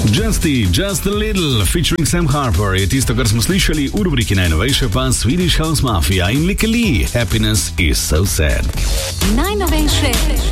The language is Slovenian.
Just a Little, featuring Sam Harper je tisto, kar smo slišali v rubriki najnovejše, pa Swedish House Mafia in Lykke Li, Happiness is so sad. Najnovejše